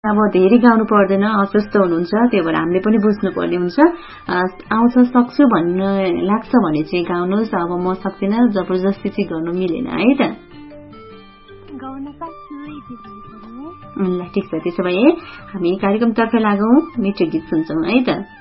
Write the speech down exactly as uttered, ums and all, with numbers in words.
अब धेरै गाउनु पर्दैन, अस्वस्थ हुनुहुन्छ, त्यो भएर हामीले पनि बुझ्नुपर्ने हुन्छ। आउँछ सक्छु भन्ने लाग्छ भने चाहिँ गाउनुहोस्, अब म सक्दिनँ जबरजस्ती चाहिँ गर्नु मिलेन है त। ल ठिक छ, त्यसो भए हामी कार्यक्रमतर्फ लागौँ, मिठो गीत सुन्छौँ है त।